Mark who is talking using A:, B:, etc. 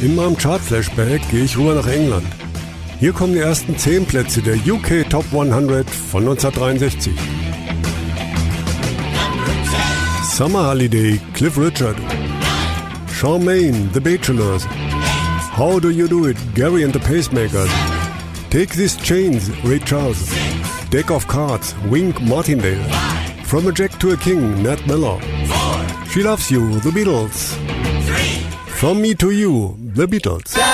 A: In meinem Chart-Flashback gehe ich rüber nach England. Hier kommen die ersten 10 Plätze der UK Top 100 von 1963. Summer Holiday, Cliff Richard. Charmaine, The Bachelors. How Do You Do It, Gary and the Pacemakers. Take These Chains, Ray Charles. Deck of Cards, Wink Martindale. From a Jack to a King, Nat Miller. She Loves You, The Beatles. From Me to You, The Beatles.